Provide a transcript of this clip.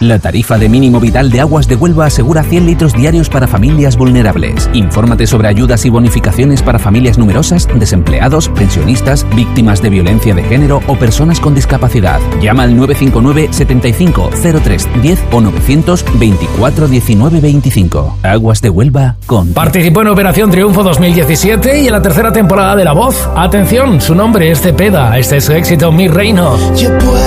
La tarifa de mínimo vital de Aguas de Huelva asegura 100 litros diarios para familias vulnerables. Infórmate sobre ayudas y bonificaciones para familias numerosas, desempleados, pensionistas, víctimas de violencia de género o personas con discapacidad. Llama al 959 75 03 10 o 924 19 25. Aguas de Huelva con... Participó en Operación Triunfo 2017 y en la tercera temporada de La Voz. Atención, su nombre es Cepeda. Este es su éxito, Mi Reino.